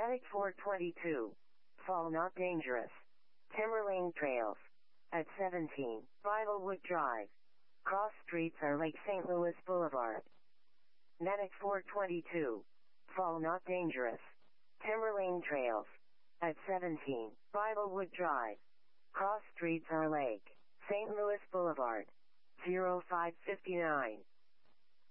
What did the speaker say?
Medic 422. Fall not dangerous. Timberlane Trails. At 17, Bridlewood Drive. Cross streets are Lake St. Louis Boulevard. Medic 422. Fall not dangerous. Timberlane Trails. At 17, Bridlewood Drive. Cross streets are Lake St. Louis Boulevard. 0559.